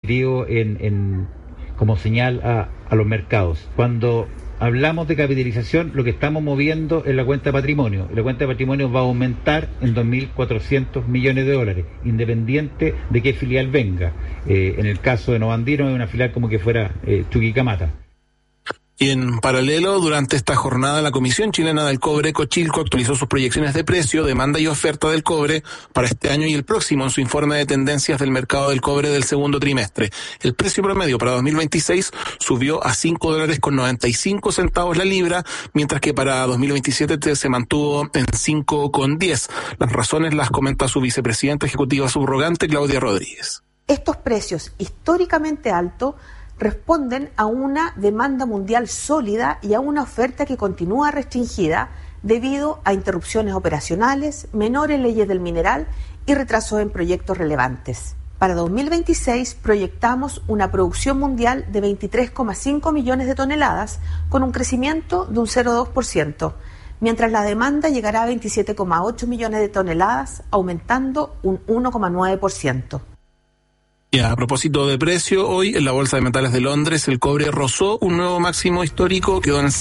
como señal a los mercados. Cuando hablamos de capitalización, lo que estamos moviendo es la cuenta de patrimonio. La cuenta de patrimonio va a aumentar en 2.400 millones de dólares, independiente de qué filial venga. En el caso de Novandino es una filial como que fuera Chuquicamata. Y en paralelo, durante esta jornada, la Comisión Chilena del Cobre, Cochilco, actualizó sus proyecciones de precio, demanda y oferta del cobre para este año y el próximo en su informe de tendencias del mercado del cobre del segundo trimestre. El precio promedio para 2026 subió a $5.95 la libra, mientras que para 2027 se mantuvo en $5.10. Las razones las comenta su vicepresidenta ejecutiva subrogante, Claudia Rodríguez. Estos precios históricamente altos responden a una demanda mundial sólida y a una oferta que continúa restringida debido a interrupciones operacionales, menores leyes del mineral y retrasos en proyectos relevantes. Para 2026 proyectamos una producción mundial de 23,5 millones de toneladas con un crecimiento de un 0,2%, mientras la demanda llegará a 27,8 millones de toneladas, aumentando un 1,9%. Y a propósito de precio, hoy en la Bolsa de Metales de Londres el cobre rozó un nuevo máximo histórico, quedó en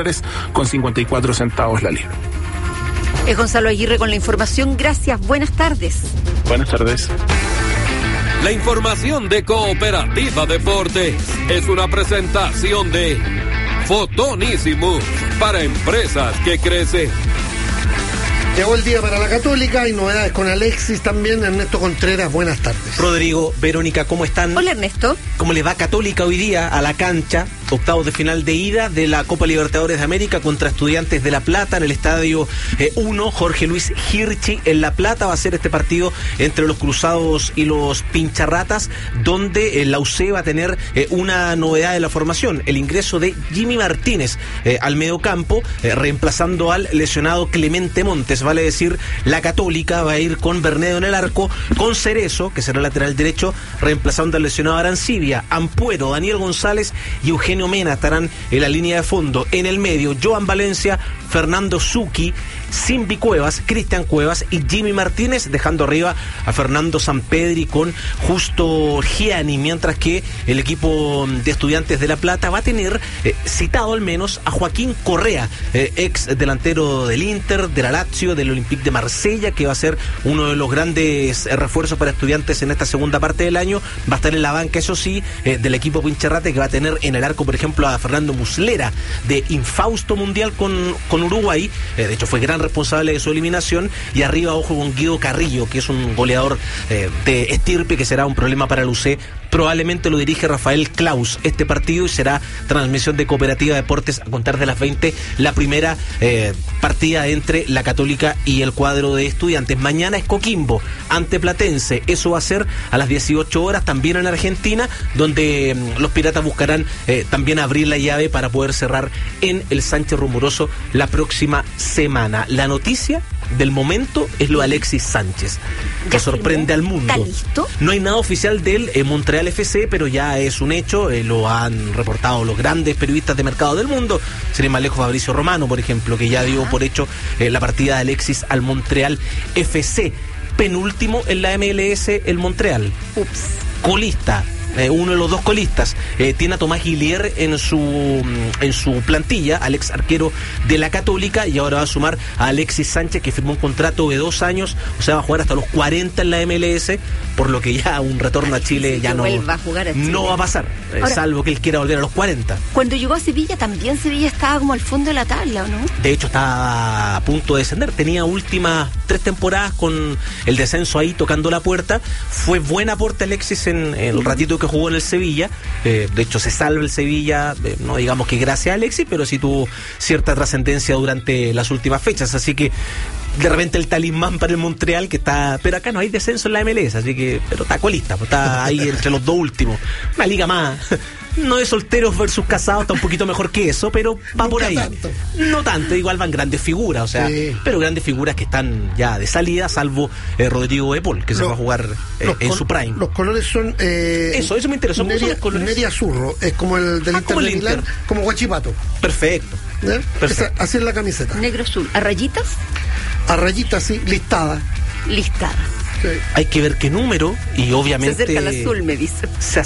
$6.54 la libra. Es Gonzalo Aguirre con la información. Gracias, buenas tardes. Buenas tardes. La información de Cooperativa Deportes es una presentación de Fotonísimos para empresas que crecen. Llegó el día para la Católica, hay novedades con Alexis también. Ernesto Contreras, buenas tardes. Rodrigo, Verónica, ¿cómo están? Hola, Ernesto. ¿Cómo les va Católica hoy día a la cancha? Octavos de final de ida de la Copa Libertadores de América contra Estudiantes de La Plata en el Estadio 1, Jorge Luis Hirschi en La Plata. Va a ser este partido entre los Cruzados y los Pincharratas, donde la UC va a tener una novedad de la formación, el ingreso de Jimmy Martínez al mediocampo, reemplazando al lesionado Clemente Montes. Vale decir, la Católica va a ir con Bernedo en el arco, con Cerezo, que será lateral derecho, reemplazando al lesionado Arancibia, Ampuero, Daniel González y Eugenio Mena estarán en la línea de fondo. En el medio, Joan Valencia, Fernando Zucchi, Simbi Cuevas, Cristian Cuevas y Jimmy Martínez, dejando arriba a Fernando Sampedri con Justo Gianni, mientras que el equipo de Estudiantes de La Plata va a tener citado al menos a Joaquín Correa, ex delantero del Inter, de la Lazio, del Olympique de Marsella, que va a ser uno de los grandes refuerzos para Estudiantes en esta segunda parte del año. Va a estar en la banca, eso sí, del equipo Pincharrate, que va a tener en el arco, por ejemplo, a Fernando Muslera, de infausto mundial con Uruguay. De hecho, fue gran responsable de su eliminación. Y arriba, ojo con Guido Carrillo, que es un goleador de estirpe, que será un problema para el UC. Probablemente lo dirige Rafael Claus este partido y será transmisión de Cooperativa Deportes a contar de las 20, la primera partida entre la Católica y el cuadro de Estudiantes. Mañana es Coquimbo ante Platense, eso va a ser a las 18 horas también en Argentina, donde los Piratas buscarán también abrir la llave para poder cerrar en el Sánchez Rumoroso la próxima semana. La noticia del momento es lo de Alexis Sánchez, que sorprende al mundo. ¿Está listo? No hay nada oficial del Montreal FC, pero ya es un hecho, lo han reportado los grandes periodistas de mercado del mundo. Sería más lejos Fabricio Romano, por ejemplo, que ya dio por hecho la partida de Alexis al Montreal FC. Penúltimo en la MLS el Montreal. Ups. Colista. Uno de los dos colistas, tiene a Tomás Guillier en su plantilla, al ex arquero de la Católica, y ahora va a sumar a Alexis Sánchez, que firmó un contrato de 2 años, o sea, va a jugar hasta los 40 en la MLS, por lo que ya un retorno a Chile ya no va a jugar a Chile. No va a pasar, ahora, salvo que él quiera volver a los 40. Cuando llegó a Sevilla, también Sevilla estaba como al fondo de la tabla, ¿o no? De hecho, estaba a punto de descender, tenía últimas 3 temporadas con el descenso ahí tocando la puerta. Fue buen aporte Alexis en el ratito que jugó en el Sevilla, de hecho se salva el Sevilla, no digamos que gracias a Alexis, pero sí tuvo cierta trascendencia durante las últimas fechas, así que de repente el talismán para el Montreal, que está, pero acá no hay descenso en la MLS, así que, pero está colista, está ahí entre los 2 últimos, una liga más, no de solteros versus casados, está un poquito mejor que eso, pero va por ahí. No tanto, igual van grandes figuras, o sea, sí, pero grandes figuras que están ya de salida, salvo Rodrigo de Paul, que se va a jugar en su prime. Los colores son eso me interesó mucho, los colores. Neria Azurro, es como el del Inter de Milán, como Guachipato. Perfecto. Perfecto. Así es la camiseta. Negro azul. ¿A rayitas? A rayitas, sí, listada. Sí. Hay que ver qué número, y obviamente se acerca al azul, me dice.